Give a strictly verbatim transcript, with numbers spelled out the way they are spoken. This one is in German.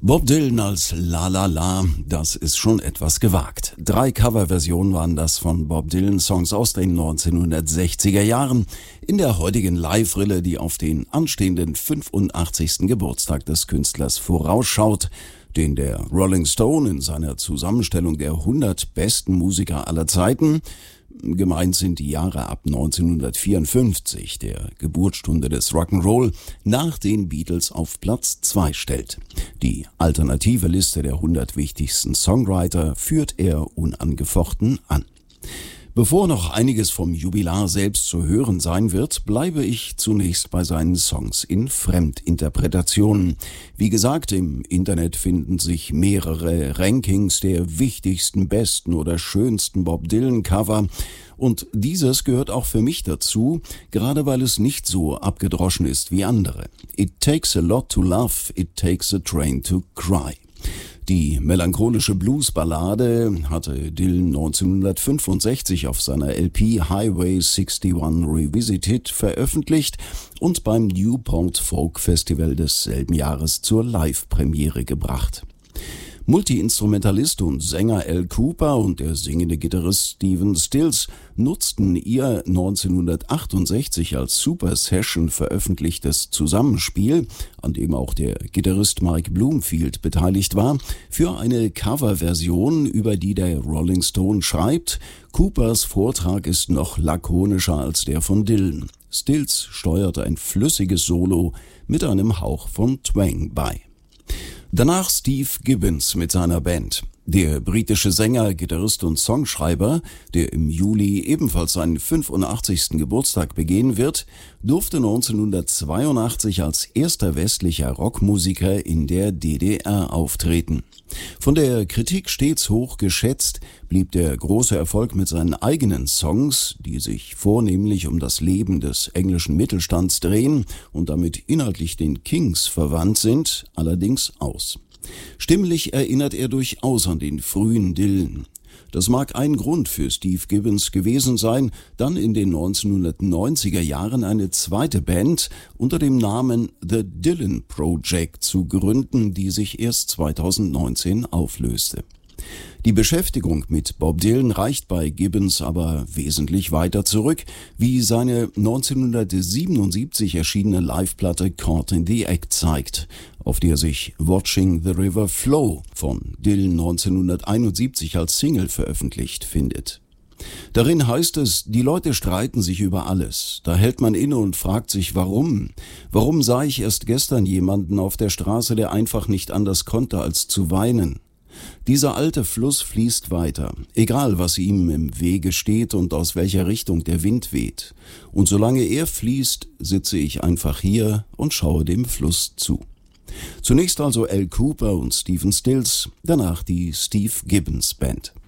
Bob Dylan als La La La, das ist schon etwas gewagt. Drei Coverversionen waren das von Bob Dylan Songs aus den neunzehnhundertsechziger Jahren in der heutigen Live-Rille, die auf den anstehenden fünfundachtzigsten Geburtstag des Künstlers vorausschaut, den der Rolling Stone in seiner Zusammenstellung der hundert besten Musiker aller Zeiten, gemeint sind die Jahre ab neunzehnhundertvierundfünfzig, der Geburtsstunde des Rock'n'Roll, nach den Beatles auf Platz zwei stellt. Die alternative Liste der hundert wichtigsten Songwriter führt er unangefochten an. Bevor noch einiges vom Jubilar selbst zu hören sein wird, bleibe ich zunächst bei seinen Songs in Fremdinterpretationen. Wie gesagt, im Internet finden sich mehrere Rankings der wichtigsten, besten oder schönsten Bob Dylan Cover. Und dieses gehört auch für mich dazu, gerade weil es nicht so abgedroschen ist wie andere. It takes a lot to love, it takes a train to cry. Die melancholische Bluesballade hatte Dylan neunzehnhundertfünfundsechzig auf seiner L P Highway einundsechzig Revisited veröffentlicht und beim Newport Folk Festival desselben Jahres zur Live-Premiere gebracht. Multi-Instrumentalist und Sänger Al Kooper und der singende Gitarrist Stephen Stills nutzten ihr neunzehnhundertachtundsechzig als Super Session veröffentlichtes Zusammenspiel, an dem auch der Gitarrist Mike Bloomfield beteiligt war, für eine Coverversion, über die der Rolling Stone schreibt: Coopers Vortrag ist noch lakonischer als der von Dylan. Stills steuert ein flüssiges Solo mit einem Hauch von Twang bei. Danach Steve Gibbons mit seiner Band. Der britische Sänger, Gitarrist und Songschreiber, der im Juli ebenfalls seinen fünfundachtzigsten Geburtstag begehen wird, durfte neunzehnhundertzweiundachtzig als erster westlicher Rockmusiker in der D D R auftreten. Von der Kritik stets hoch geschätzt, blieb der große Erfolg mit seinen eigenen Songs, die sich vornehmlich um das Leben des englischen Mittelstands drehen und damit inhaltlich den Kings verwandt sind, allerdings aus. Stimmlich erinnert er durchaus an den frühen Dylan. Das mag ein Grund für Steve Gibbons gewesen sein, dann in den neunzehnhundertneunziger Jahren eine zweite Band unter dem Namen The Dylan Project zu gründen, die sich erst zweitausendneunzehn auflöste. Die Beschäftigung mit Bob Dylan reicht bei Gibbons aber wesentlich weiter zurück, wie seine neunzehnhundertsiebenundsiebzig erschienene Liveplatte Caught in the Act zeigt, auf der sich Watching the River Flow von Dylan neunzehnhunderteinundsiebzig als Single veröffentlicht findet. Darin heißt es, die Leute streiten sich über alles. Da hält man inne und fragt sich, warum? Warum sah ich erst gestern jemanden auf der Straße, der einfach nicht anders konnte, als zu weinen? Dieser alte Fluss fließt weiter, egal was ihm im Wege steht und aus welcher Richtung der Wind weht. Und solange er fließt, sitze ich einfach hier und schaue dem Fluss zu. Zunächst also Al Kooper und Stephen Stills, danach die Steve Gibbons Band.